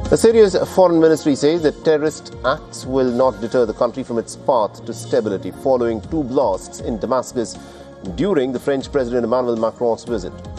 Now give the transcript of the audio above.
The Syria's foreign ministry says that terrorist acts will not deter the country from its path to stability following two blasts in Damascus during the French President Emmanuel Macron's visit.